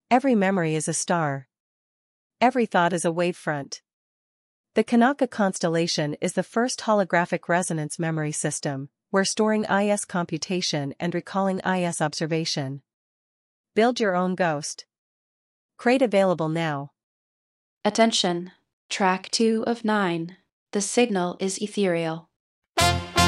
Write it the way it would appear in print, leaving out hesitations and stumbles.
Every memory is a star. Every thought is a wavefront. The Kanaka constellation is the first holographic resonance memory system, where storing IS computation and recalling IS observation. Build your own ghost. Crate available now. Attention! Track 2 of 9. The signal is ethereal.